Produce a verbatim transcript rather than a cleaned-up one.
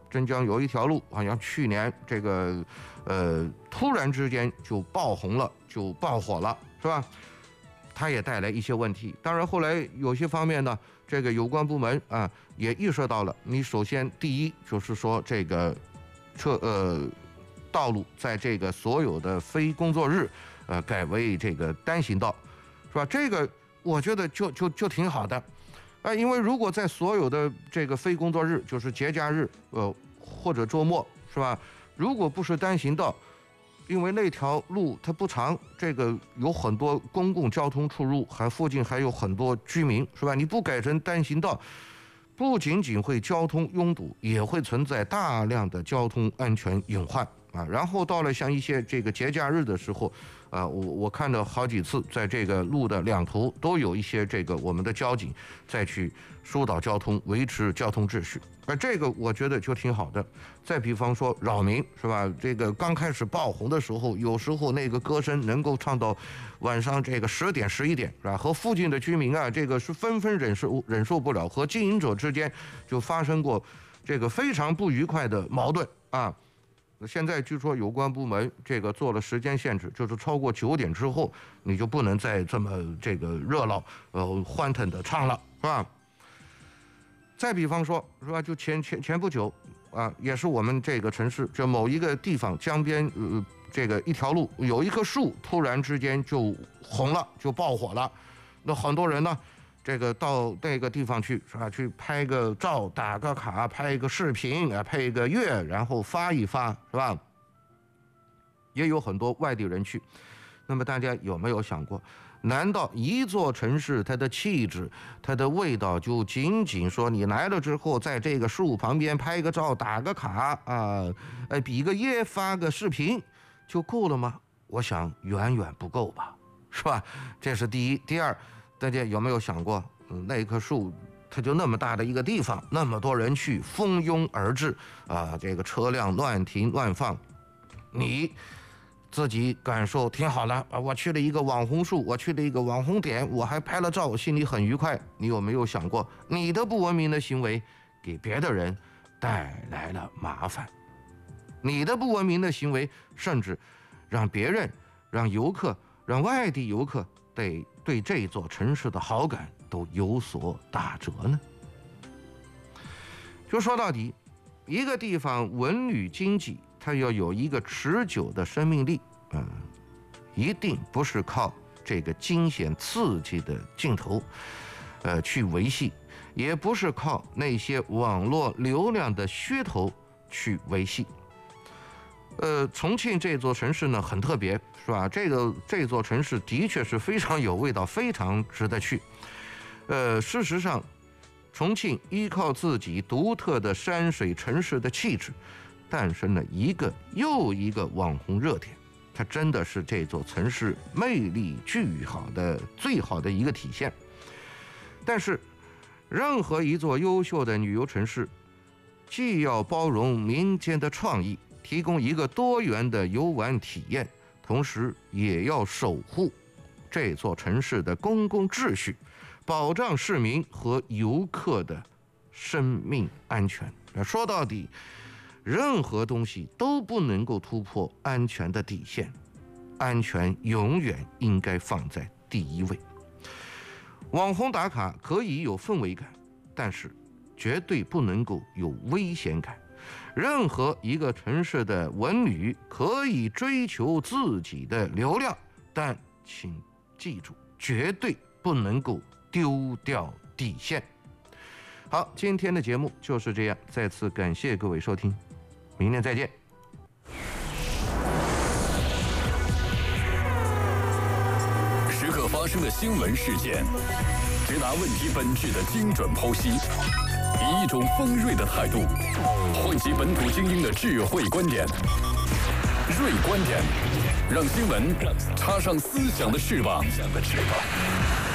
镇江有一条路，好像去年这个呃突然之间就爆红了，就爆火了，是吧？它也带来一些问题。当然后来有些方面呢，这个有关部门啊也意识到了，你首先第一就是说这个车呃道路在这个所有的非工作日呃改为这个单行道，是吧？这个我觉得就就就挺好的。啊，因为如果在所有的这个非工作日，就是节假日，呃，或者周末，是吧？如果不是单行道，因为那条路它不长，这个有很多公共交通出入，还附近还有很多居民，是吧？你不改成单行道，不仅仅会交通拥堵，也会存在大量的交通安全隐患啊。然后到了像一些这个节假日的时候，啊，我我看到好几次，在这个路的两头都有一些这个我们的交警再去疏导交通，维持交通秩序，而这个我觉得就挺好的。再比方说扰民，是吧？这个刚开始爆红的时候，有时候那个歌声能够唱到晚上这个十点十一点，是吧？和附近的居民啊，这个是纷纷忍受忍受不了，和经营者之间就发生过这个非常不愉快的矛盾啊。现在据说有关部门这个做了时间限制，就是超过九点之后，你就不能再这么这个热闹呃欢腾的唱了，是吧？再比方说，是吧？就前前前不久啊，也是我们这个城市，就某一个地方江边呃这个一条路有一棵树，突然之间就红了，就爆火了。那很多人呢，这个到那个地方去，是吧？去拍个照、打个卡、拍一个视频啊，配个乐，然后发一发，是吧？也有很多外地人去。那么大家有没有想过，难道一座城市它的气质、它的味道，就仅仅说你来了之后，在这个树旁边拍个照、打个卡啊，呃，比个耶、发个视频就够了吗？我想远远不够吧，是吧？这是第一。第二，大家有没有想过，嗯，那棵树它就那么大的一个地方，那么多人去，蜂拥而至啊，这个车辆乱停乱放，你自己感受挺好了啊！我去了一个网红树，我去了一个网红点，我还拍了照，我心里很愉快。你有没有想过，你的不文明的行为给别的人带来了麻烦？你的不文明的行为，甚至让别人、让游客、让外地游客对对这座城市的好感都有所打折呢？就说到底，一个地方文旅经济，它要有一个持久的生命力，嗯，一定不是靠这个惊险刺激的镜头，呃，去维系，也不是靠那些网络流量的噱头去维系。呃，重庆这座城市呢很特别，是吧？这个这座城市的确是非常有味道，非常值得去。呃，事实上，重庆依靠自己独特的山水城市的气质，诞生了一个又一个网红热点，它真的是这座城市魅力巨好的最好的一个体现。但是，任何一座优秀的旅游城市，既要包容民间的创意，提供一个多元的游玩体验，同时也要守护这座城市的公共秩序，保障市民和游客的生命安全。说到底，任何东西都不能够突破安全的底线，安全永远应该放在第一位。网红打卡可以有氛围感，但是绝对不能够有危险感。任何一个城市的文旅可以追求自己的流量，但请记住，绝对不能够丢掉底线。好，今天的节目就是这样，再次感谢各位收听，明天再见。 时刻发生的新闻事件，直达问题本质的精准剖析，以一种锋锐的态度，汇集本土精英的智慧观点。锐观点，让新闻插上思想的翅膀。